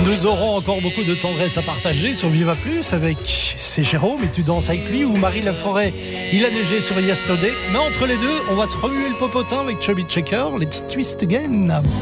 Nous aurons encore beaucoup de tendresse à partager sur Viva Plus avec c'est Jérôme et tu danses avec lui, ou Marie Laforêt, il a neigé sur Yesterday. Mais entre les deux, on va se remuer le popotin avec Chubby Checker, Let's Twist Again.